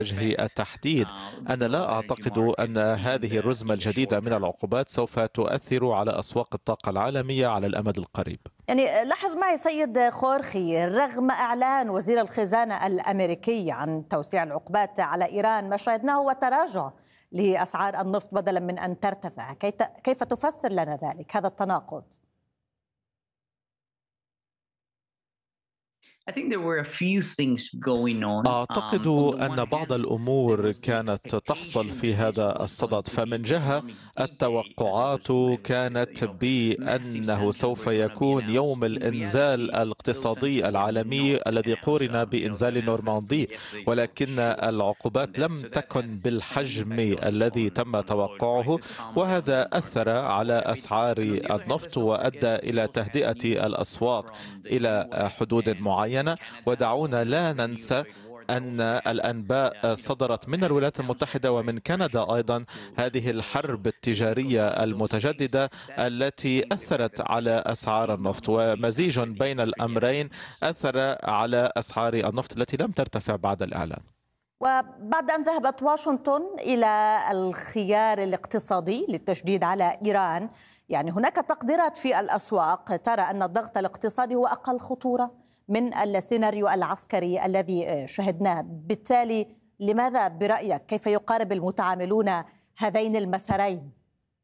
وجه التحديد. أنا لا أعتقد أن هذه الرزمة الجديدة من العقوبات سوف تؤثر على أسواق الطاقة العالمية على الأمد القريب. يعني لاحظ معي سيد خورخي، رغم إعلان وزير الخزانة الأمريكي عن توسيع العقوبات على إيران، ما شاهدناه هو تراجع لأسعار النفط بدلا من أن ترتفع. كيف تفسر لنا ذلك، هذا التناقض؟ أعتقد أن بعض الأمور كانت تحصل في هذا الصدد. فمن جهة التوقعات كانت بأنه سوف يكون يوم الإنزال الاقتصادي العالمي الذي قورن بإنزال نورماندي، ولكن العقوبات لم تكن بالحجم الذي تم توقعه، وهذا أثر على أسعار النفط وأدى إلى تهدئة الأسواق إلى حدود معينة. ودعونا لا ننسى أن الأنباء صدرت من الولايات المتحدة ومن كندا أيضا، هذه الحرب التجارية المتجددة التي أثرت على أسعار النفط، ومزيج بين الأمرين أثر على أسعار النفط التي لم ترتفع بعد الإعلان. وبعد أن ذهبت واشنطن إلى الخيار الاقتصادي للتشديد على إيران، يعني هناك تقديرات في الأسواق ترى أن الضغط الاقتصادي هو أقل خطورة من السيناريو العسكري الذي شهدناه. بالتالي لماذا برأيك كيف يقارب المتعاملون هذين المسارين؟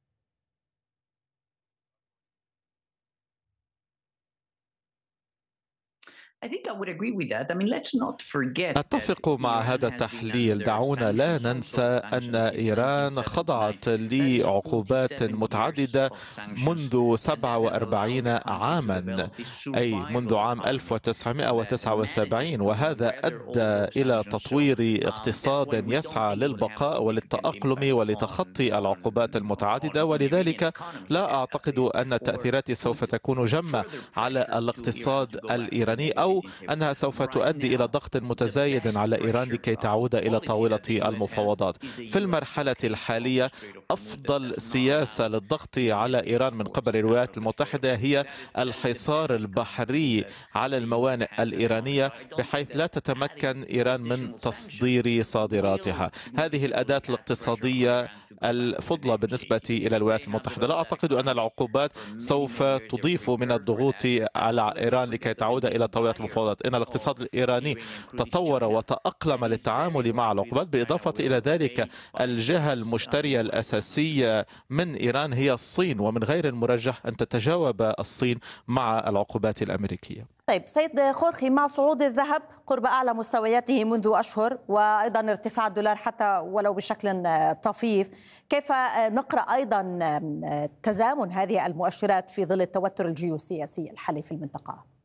أتفق مع هذا التحليل. دعونا لا ننسى أن إيران خضعت لعقوبات متعددة منذ 47 عاما، أي منذ عام 1979، وهذا أدى إلى تطوير اقتصاد يسعى للبقاء وللتأقلم ولتخطي العقوبات المتعددة. ولذلك لا أعتقد أن التأثيرات سوف تكون جمة على الاقتصاد الإيراني، أو أنها سوف تؤدي إلى ضغط متزايد على إيران لكي تعود إلى طاولة المفاوضات. في المرحلة الحالية أفضل سياسة للضغط على إيران من قبل الولايات المتحدة هي الحصار البحري على الموانئ الإيرانية، بحيث لا تتمكن إيران من تصدير صادراتها. هذه الأداة الاقتصادية الفضلى بالنسبة إلى الولايات المتحدة. لا أعتقد أن العقوبات سوف تضيف من الضغوط على إيران لكي تعود إلى طاولة المفاوضات. إن الاقتصاد الإيراني تطور وتأقلم للتعامل مع العقوبات. بالإضافة إلى ذلك، الجهة المشترية الأساسية من إيران هي الصين، ومن غير المرجح أن تتجاوب الصين مع العقوبات الأمريكية. طيب سيد خورخي، مع صعود الذهب قرب أعلى مستوياته منذ أشهر، وأيضا ارتفاع الدولار حتى ولو بشكل طفيف، كيف نقرأ أيضا تزامن هذه المؤشرات في ظل التوتر الجيوسياسي الحالي في المنطقة؟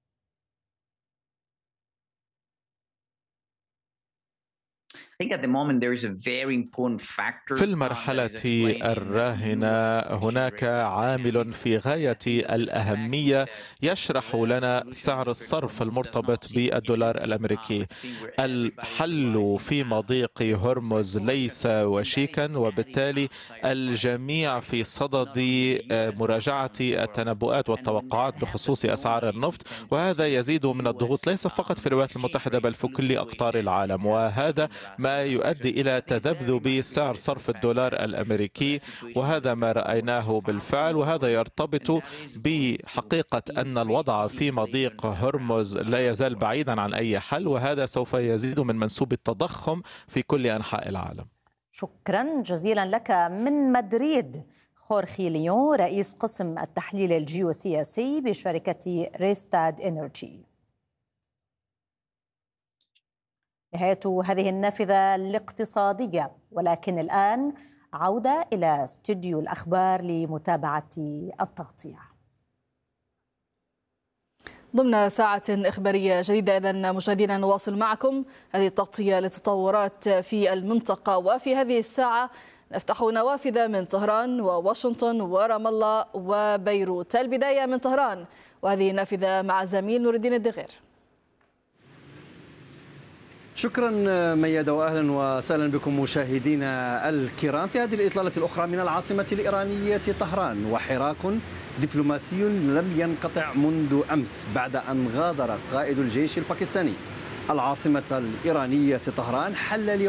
في المرحلة الراهنة هناك عامل في غاية الأهمية يشرح لنا سعر الصرف المرتبط بالدولار الأمريكي. الحل في مضيق هرمز ليس وشيكا، وبالتالي الجميع في صدد مراجعة التنبؤات والتوقعات بخصوص أسعار النفط، وهذا يزيد من الضغوط ليس فقط في الولايات المتحدة بل في كل أقطار العالم، وهذا ما يؤدي إلى تذبذب سعر صرف الدولار الأمريكي، وهذا ما رأيناه بالفعل. وهذا يرتبط بحقيقة أن الوضع في مضيق هرمز لا يزال بعيدا عن أي حل، وهذا سوف يزيد من منسوب التضخم في كل أنحاء العالم. شكرا جزيلا لك من مدريد خورخي ليون، رئيس قسم التحليل الجيوسياسي بشركة ريستاد إنرجي. نهاية هذه النافذة الاقتصادية، ولكن الآن عودة إلى استوديو الأخبار لمتابعة التغطية. ضمن ساعة إخبارية جديدة إذن مشاهدينا نواصل معكم هذه التغطية للتطورات في المنطقة. وفي هذه الساعة نفتح نوافذ من طهران وواشنطن ورام الله وبيروت. البداية من طهران، وهذه النافذة مع زميل نور الدين الدغير. شكرا ميادة، واهلا وسهلا بكم مشاهدينا الكرام في هذه الاطلاله الاخرى من العاصمه الايرانيه طهران. وحراك دبلوماسي لم ينقطع منذ امس بعد ان غادر قائد الجيش الباكستاني العاصمه الايرانيه طهران. حل اليوم